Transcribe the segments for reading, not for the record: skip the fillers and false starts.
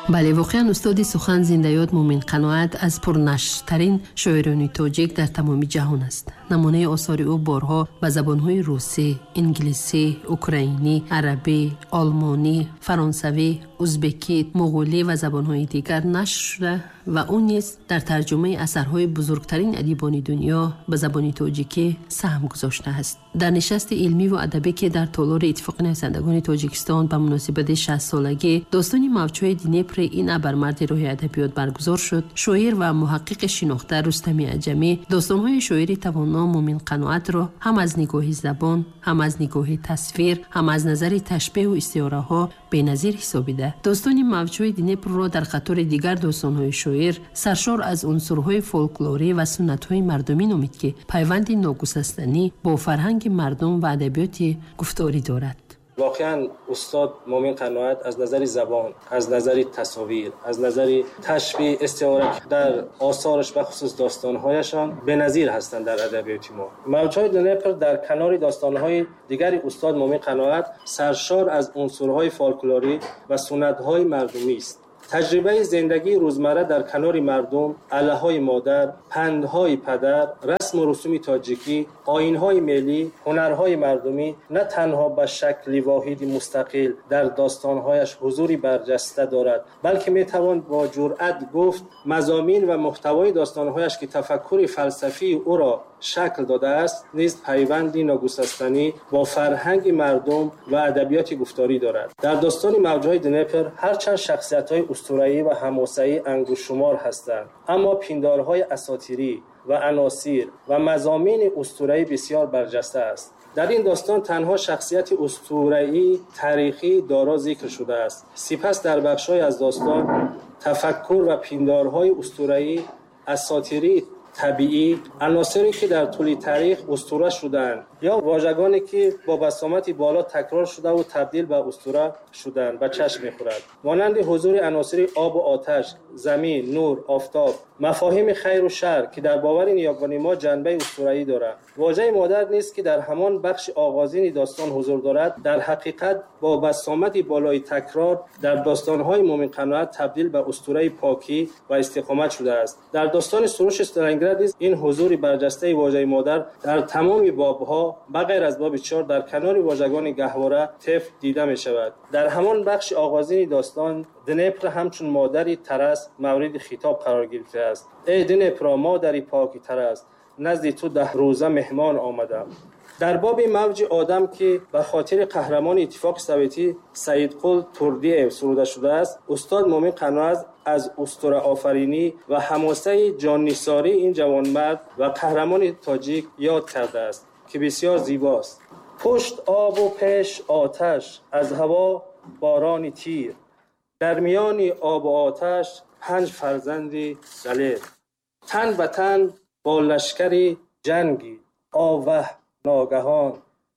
بله، واقعا استاد سخن زنده یاد مومن قناعت از پرنشرترین شاعران تاجیک در تمام جهان است. نمونه آثار او بارها به زبانهای روسی، انگلیسی، اوکراینی، عربی، آلمانی، فرانسوی، ازبکی، مغولی و زبانهای دیگر نشر شده و اون نیز در ترجمه اثرهای بزرگترین ادیبان دنیا به زبان تاجیکی سهم گذاشته است. در نشست علمی و ادبی که در تالار اتفاق نویسندگان تاجیکستان به مناسبت 60 سالگی داستان موج‌های دنیپر این ابرمرد راه ادبیات برگزار شد، شاعر و محقق شناخته رستمی عجمی داستان‌های شاعری توانا مومن قناعت را هم از نگاه زبان، هم از نگاه تصویر، هم از نظر تشبیه و استعاره‌ها بی‌نظیر حسابیده. داستان موج‌های دنیپر را در قطار دیگر داستان‌های شاعر سرشار از عنصرهای فولکلوری و سنت‌های مردمی نامید که پیوند ناگسستنی با فرهنگ مردم و ادبیات گفتاری دارد. واقعا استاد مومن قناعت از نظر زبان، از نظر تصاویر، از نظر تشبیه، استعاره در آثارش و خصوص داستان‌هایشان بی‌نظیر هستند در ادبیات ما. موج‌های دنیپر در کنار داستان‌های دیگر استاد مومن قناعت سرشار از عنصرهای فولکلوری و سنت‌های مردمی است. تجربه زندگی روزمره در کنار مردم، الههای مادر، پندهای پدر، رسم و رسوم تاجیکی، آیین‌های ملی، هنرهای مردمی نه تنها به شکلی واحدی مستقل در داستان‌هایش حضوری برجسته دارد، بلکه می‌توان با جرأت گفت مضامین و محتوای داستان‌هایش که تفکر فلسفی او را شکل داده است نیز پیوندی ناگسستنی با فرهنگ مردم و ادبیات گفتاری دارد. در داستان موج‌های دنیپر هرچند شخصیت‌های اسطوره‌ای و حماسه‌ای انگشت‌شمار هستند، اما پیندارهای اساطیری و عناصر و مضامین اسطوره‌ای بسیار برجسته است. در این داستان تنها شخصیت اسطوره‌ای تاریخی دارا ذکر شده است. سپس در بخش‌های از داستان تفکر و پیندارهای اسطوره‌ای، اساطیری، طبیعی، عناصری که در طول تاریخ اسطوره شدند یا واژگانی که با بسامتی بالا تکرار شده و تبدیل به اسطوره شدند به چشم می‌خورد، مانند حضور عناصر آب و آتش، زمین، نور، آفتاب، مفاهیم خیر و شر که در باور نیاکان ما جنبه اسطوره‌ای دارد. واژه مادر نیست که در همان بخش آغازین داستان حضور دارد، در حقیقت با بسامتی بالای تکرار در داستان‌های مومن قناعت تبدیل به اسطوره پاکی و استقامت شده است. در داستان سروش استالینگراد این حضور برجسته واژه مادر در تمام باب‌ها بغیر از باب 4 در کنار واژگان گهواره، طفل دیده می شود. در همان بخش آغازین داستان دنیپر همچون مادری ترس مورد خطاب قرار گرفته است. ای دنیپر، مادری پاکی ترس، نزد تو 10 روزه مهمان آمدم. در باب موج آدم که به خاطر قهرمان اتفاق سویتی سید قل تردیف سروده شده است، استاد مومن قناعت از اسطوره آفرینی و حماسه جان نثاری این جوانمرد و قهرمان تاجیک یاد کرده است که بسیار زیباست. پشت آب و پیش آتش، از هوا باران تیر، در میان آب و آتش 5 فرزند دلیر، تن به تن با لشکر جنگی، آوه ناگهان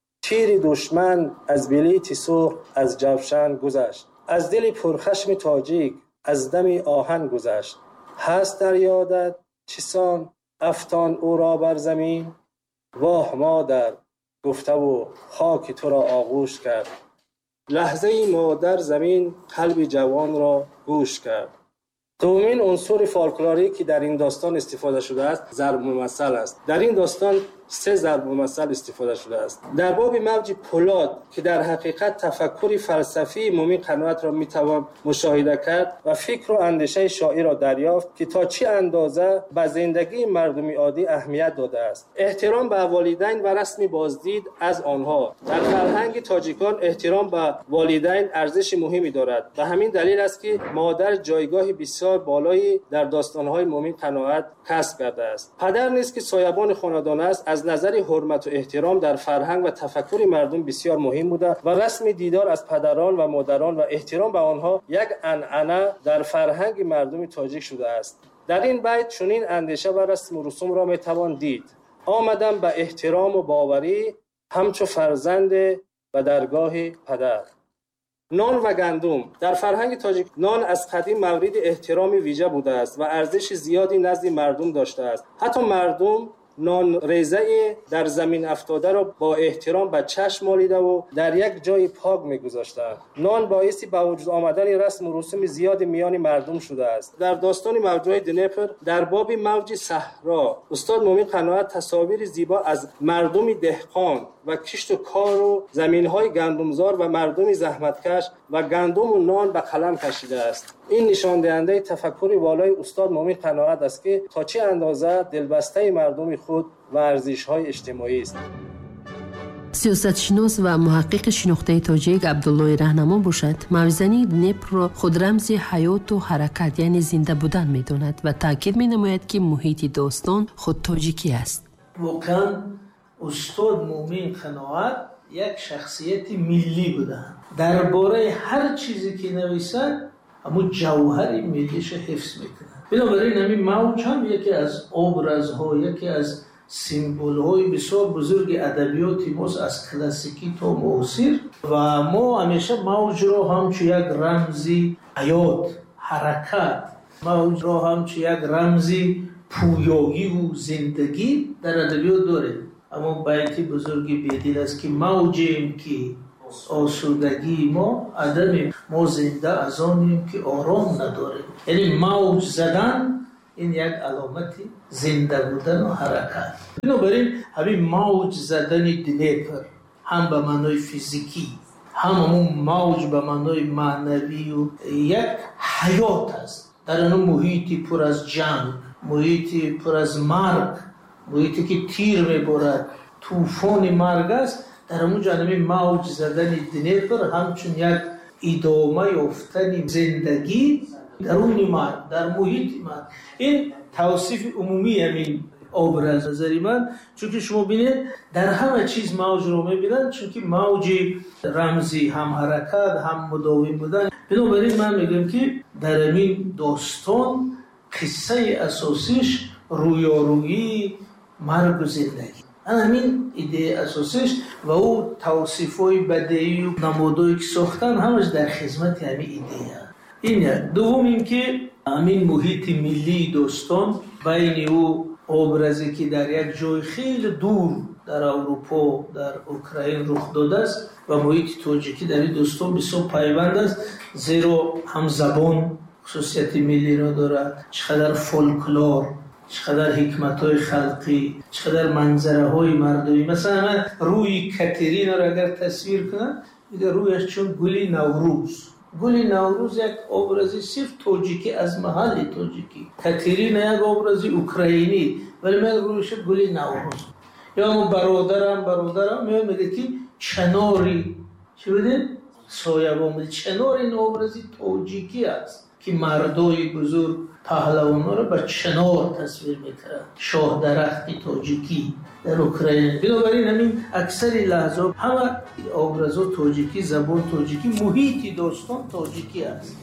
تیر دشمن از بلیت سرخ از جوشن گذشت، از دل پرخشم تاجیک از دم آهن گذشت. هست در یادت چسان افتان او را بر زمین، واه مادر گفته و خاک تو را آغوش کرد، لحظه ای مادر زمین قلب جوان را گوش کرد. دومین عنصر فولکلوری که در این داستان استفاده شده است ضرب المثل است. در این داستان 3 ضرب المثل استفاده شده است. در باب موج پولاد که در حقیقت تفکر فلسفی مومن قناعت را میتوان مشاهده کرد و فکر و اندیشه شاعر را دریافت که تا چه اندازه به زندگی مردمی عادی اهمیت داده است. احترام به والدین و رسم بازدید از آنها. در فرهنگ تاجیکان احترام به والدین ارزش مهمی دارد. به همین دلیل است که مادر جایگاه بسیار بالایی در داستان‌های مومن قناعت کسب کرده است. پدر نیز که سایبان خاندان است، از نظر حرمت و احترام در فرهنگ و تفکر مردم بسیار مهم بوده و رسم دیدار از پدران و مادران و احترام به آنها یک عنعنه در فرهنگ مردم تاجیک شده است. در این بیت چنین اندیشه و رسم و رسوم را میتوان دید: آمدم به احترام و باوری همچو فرزند و درگاه پدر. نان و گندم در فرهنگ تاجیک نان از قدیم مورد احترام ویژه بوده است و ارزش زیادی نزد مردم داشته است. حتی مردم نان ریزه در زمین افتاده را با احترام به چشم مالیده و در یک جای پاک می‌گذاشتند. نان باعث به وجود آمدن رسم و رسوم زیاد میان مردم شده است. در داستان موج‌های دنیپر در باب موج صحرا استاد مومن قناعت تصاویر زیبا از مردم دهقان و کشت و کار و زمین‌های گندمزار و مردم زحمتکش و گندم و نان به قلم کشیده است. این نشان دهنده تفکر والای استاد مومن قناعت است که تا چه اندازه دلبسته مردم خود و ارزش‌های اجتماعی است. سیاستشناس و محقق شناخته تاجیک عبدالله رهنما باشد، موزنی دنیپر را خود رمز حیات و حرکت یعنی زنده بودن می‌داند و تاکید می‌نماید که محیط داستان خود تاجیکی است. واقعاً استاد مومن قناعت یک شخصیت ملی بودند. درباره هر چیزی که نویسند اما جوهر ملیش حفظ میکنند. بنابراین همین موج هم یکی از ابرزها، یکی از سیمبول‌های بسیار بزرگ ادبیات ماست، از کلاسیکی تا معاصر، و ما همیشه موج را همچون یک رمزی حیات، حرکت، موج را همچون یک رمزی پویایی و زندگی در ادبیات داریم. اما بیتی بزرگی بیدیل است که موجیم که آسودگی ما عدمیم، ما زنده از آنیم که آرام نداریم. یعنی موج زدن این یک علامت زنده بودن و حرکت. بنابراین همین موج زدن دنیپر هم به معنای فیزیکی، همون موج به معنای معنوی و یک حیات است. در آن محیطی پر از جنگ، محیطی پر از مرگ، محیطی که تیر میبرد، طوفان مرگ است. در همون جانبی موج زدن دنیپر همچون یک ادامه یافتن زندگی درون مرگ، در محیط مرگ. این توصیف عمومی همین ابراز نظری من، چون که شما بینید در همه چیز موج رو میبینن، چون که موج رمزی هم حرکت هم مداوم بودن. بنابراین من میگم که در همین داستان قصه اساسیش رویارویی مرگ و زندگی، همین ایده اساسیش و او توصیفای بدیعی و نمادایی که ساختن همش در خدمت همین ایده. این دوم این که همین محیط ملی داستان بین او ابرزی که در یک جای خیلی دور در اروپا در اوکراین رخ داده است و محیط تاجیکی در این داستان بسیار پیوند است، زیرا هم زبان خصوصیت ملی را دارد، چقدر فولکلور، چقدر حکمت‌های خلقی، چقدر منظره‌های مردمی. مثلا من روی کاترینا را اگر تصویر کنم، دیگه رویش چون گلی نوروز، گلی نوروز یک ابرازی صرف تاجیکی از محل تاجیکی، کاترینا یک ابرازی اوکراینی، ولی من رویش گلی نوروز. یا من برادرم میگه که چناری چی بودین؟ سایبان بود. چنار این ابرازی تاجیکی است که مردای بزرگ پهلوانا رو به چنار تصویر میکنند، شاه درختی تاجیکی در اوکراین. بنابراین همین اکثر لحظه همه ابرازا تاجیکی، زبان تاجیکی، محیط داستان تاجیکی است.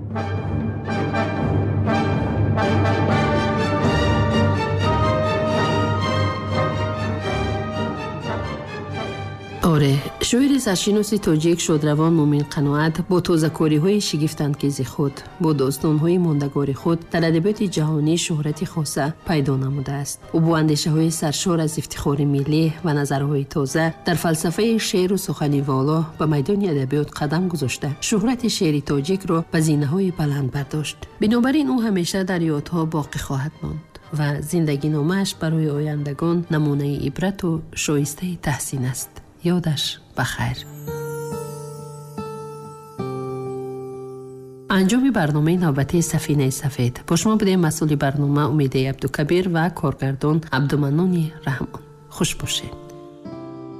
آره، شاعر سرشناس تاجیک شادروان مومن قناعت با تازه‌کاری‌های شگفت‌انگیز خود با داستان‌های ماندگار خود در ادبیات جهانی شهرت خاصه پیدا نموده است. او با اندیشه‌های سرشار از افتخار ملی و نظرهای تازه در فلسفه شعر و سخن والا به میدان ادبیات قدم گذاشته، شهرت شعر تاجیک را به زینه‌های بلند برداشت. بنابراین او همیشه در یادها باقی خواهد ماند و زندگی نامه‌اش برای آیندگان نمونه عبرت و شایسته تحسین است. یادش بخیر. انجام برنامه نوبتی سفینه سفید با شما بوده مسئول برنامه امیده عبدالکبیر و کارگردان عبدالمنان رحمان. خوش باشید.